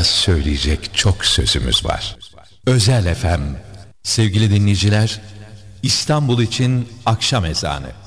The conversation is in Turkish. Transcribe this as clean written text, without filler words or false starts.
söyleyecek çok sözümüz var. Özel FM. Sevgili dinleyiciler, İstanbul için akşam ezanı.